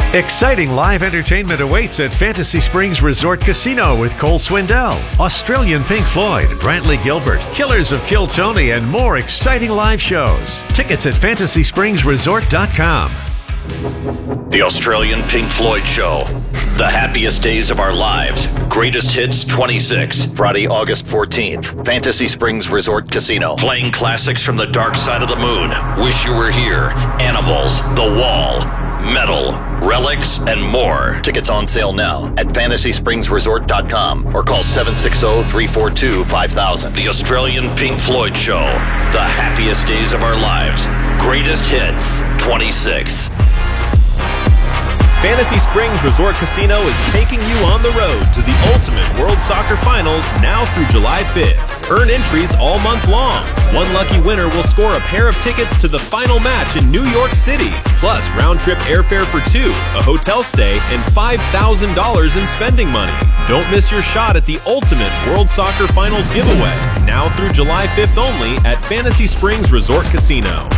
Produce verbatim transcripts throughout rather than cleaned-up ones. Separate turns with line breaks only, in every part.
Exciting live entertainment awaits at Fantasy Springs Resort Casino with Cole Swindell, Australian Pink Floyd, Brantley Gilbert, Killers of Kill Tony, and more exciting live shows. Tickets at fantasy springs resort dot com.
The Australian Pink Floyd Show. The happiest days of our lives. Greatest Hits twenty-six. Friday, August fourteenth. Fantasy Springs Resort Casino. Playing classics from the dark side of the moon. Wish You Were Here. Animals. The Wall. Metal. Relics, and more. Tickets on sale now at fantasy springs resort dot com or call seven six zero, three four two, five thousand. The Australian Pink Floyd Show. The happiest days of our lives. Greatest Hits twenty-six.
Fantasy Springs Resort Casino is taking you on the road to the Ultimate World Soccer Finals now through July fifth. Earn entries all month long. One lucky winner will score a pair of tickets to the final match in New York City, plus round-trip airfare for two, a hotel stay, and five thousand dollars in spending money. Don't miss your shot at the Ultimate World Soccer Finals giveaway, now through July fifth only at Fantasy Springs Resort Casino.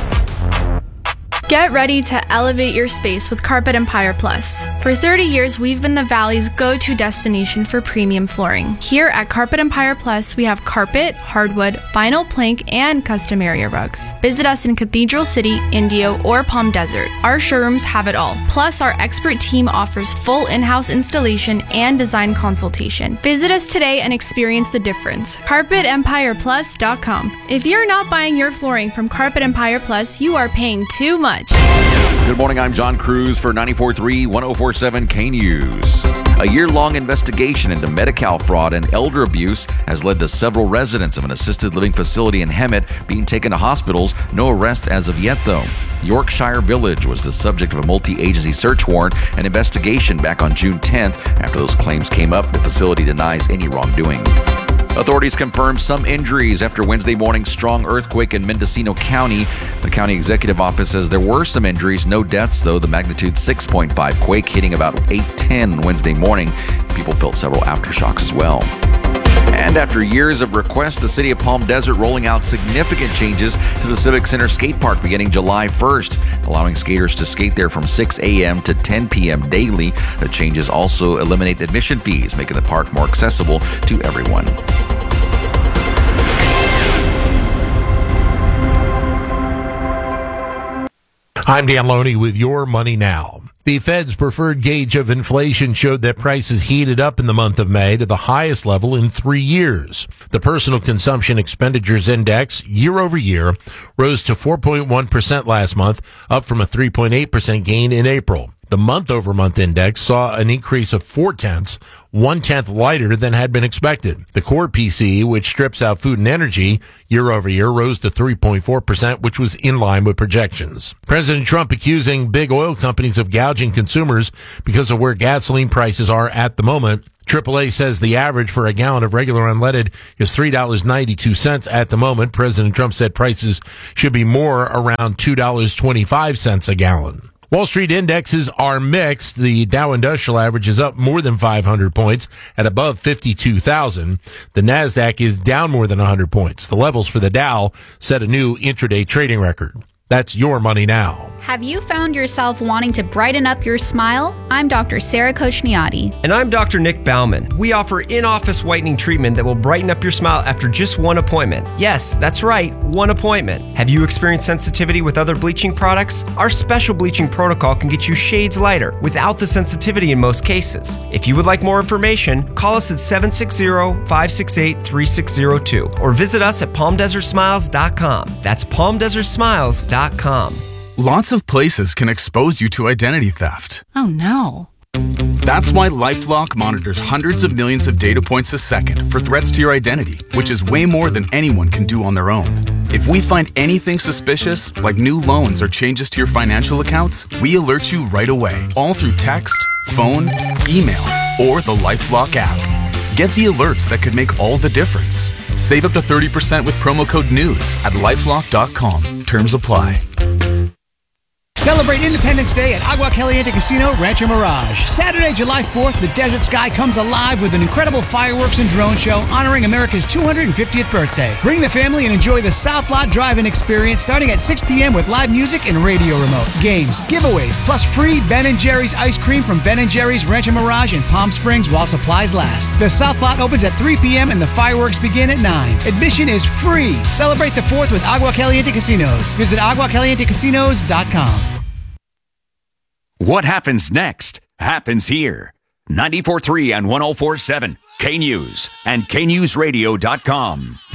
Get ready to elevate your space with Carpet Empire Plus. For thirty years, we've been the Valley's go-to destination for premium flooring. Here at Carpet Empire Plus, we have carpet, hardwood, vinyl plank, and custom area rugs. Visit us in Cathedral City, Indio, or Palm Desert. Our showrooms have it all. Plus, our expert team offers full in-house installation and design consultation. Visit us today and experience the difference. carpet empire plus dot com. If you're not buying your flooring from Carpet Empire Plus, you are paying too much.
Good morning, I'm John Cruz for ninety-four point three, one oh four point seven K News. A year-long investigation into Medi-Cal fraud and elder abuse has led to several residents of an assisted living facility in Hemet being taken to hospitals. No arrests as of yet, though. Yorkshire Village was the subject of a multi-agency search warrant and investigation back on June tenth. After those claims came up, the facility denies any wrongdoing. Authorities confirmed some injuries after Wednesday morning's strong earthquake in Mendocino County. The county executive office says there were some injuries, no deaths, though. The magnitude six point five quake hitting about eight ten Wednesday morning. People felt several aftershocks as well. And after years of requests, the city of Palm Desert rolling out significant changes to the Civic Center skate park beginning July first, allowing skaters to skate there from six a.m. to ten p.m. daily. The changes also eliminate admission fees, making the park more accessible to everyone.
I'm Dan Loney with Your Money Now. The Fed's preferred gauge of inflation showed that prices heated up in the month of May to the highest level in three years. The Personal Consumption Expenditures Index, year over year, rose to four point one percent last month, up from a three point eight percent gain in April. The month-over-month index saw an increase of four-tenths, one-tenth lighter than had been expected. The core P C E, which strips out food and energy, year-over-year rose to three point four percent, which was in line with projections. President Trump accusing big oil companies of gouging consumers because of where gasoline prices are at the moment. triple A says the average for a gallon of regular unleaded is three dollars and ninety-two cents at the moment. President Trump said prices should be more around two dollars and twenty-five cents a gallon. Wall Street indexes are mixed. The Dow Industrial Average is up more than five hundred points at above fifty-two thousand. The Nasdaq is down more than one hundred points. The levels for the Dow set a new intraday trading record. That's Your Money Now.
Have you found yourself wanting to brighten up your smile? I'm Doctor Sarah Kochniati.
And I'm Doctor Nick Bauman. We offer in-office whitening treatment that will brighten up your smile after just one appointment. Yes, that's right, one appointment. Have you experienced sensitivity with other bleaching products? Our special bleaching protocol can get you shades lighter without the sensitivity in most cases. If you would like more information, call us at seven six zero, five six eight, three six zero two or visit us at palm desert smiles dot com. That's palm desert smiles dot com.
Lots of places can expose you to identity theft.
Oh no.
That's why LifeLock monitors hundreds of millions of data points a second for threats to your identity, which is way more than anyone can do on their own. If we find anything suspicious, like new loans or changes to your financial accounts, we alert you right away, all through text, phone, email, or the LifeLock app. Get the alerts that could make all the difference. Save up to thirty percent with promo code NEWS at lifelock dot com. Terms apply.
Celebrate Independence Day at Agua Caliente Casino, Rancho Mirage. Saturday, July fourth, the desert sky comes alive with an incredible fireworks and drone show honoring America's two hundred fiftieth birthday. Bring the family and enjoy the South Lot Drive-In experience starting at six p.m. with live music and radio remote, games, giveaways, plus free Ben and Jerry's ice cream from Ben and Jerry's Rancho Mirage in Palm Springs while supplies last. The South Lot opens at three p.m. and the fireworks begin at nine. Admission is free. Celebrate the fourth with Agua Caliente Casinos. Visit agua caliente casinos dot com.
What happens next happens here. ninety-four point three and one oh four point seven K News and K News Radio dot com.